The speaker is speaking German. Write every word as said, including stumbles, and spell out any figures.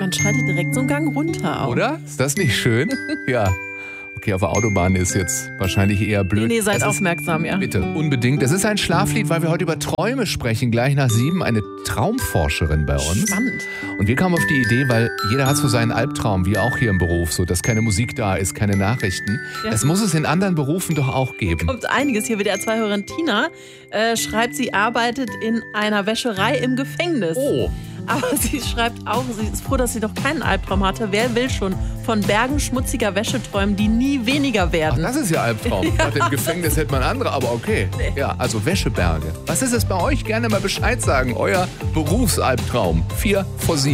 Man schaltet direkt so einen Gang runter auch. Oder? Ist das nicht schön? Ja. Okay, auf der Autobahn ist jetzt wahrscheinlich eher blöd. Nee, nee, seid Das ist- aufmerksam, ja. Bitte, unbedingt. Das ist ein Schlaflied, weil wir heute über Träume sprechen. Gleich nach sieben eine Traumforscherin bei uns. Spannend. Und wir kamen auf die Idee, weil jeder hat so seinen Albtraum, wie auch hier im Beruf, so dass keine Musik da ist, keine Nachrichten. Ja. Das muss es in anderen Berufen doch auch geben. Kommt einiges. Hier W D R zwei Hörerin Tina äh, schreibt, sie arbeitet in einer Wäscherei im Gefängnis. Oh. Aber sie schreibt auch, sie ist froh, dass sie doch keinen Albtraum hatte. Wer will schon von Bergen schmutziger Wäsche träumen, die nie weniger Ach, werden? das ist ja Albtraum. Ich dachte, im Gefängnis hätte man andere, aber okay. Ja, also Wäscheberge. Was ist es bei euch? Gerne mal Bescheid sagen. Euer Berufsalbtraum. Vier vor sieben.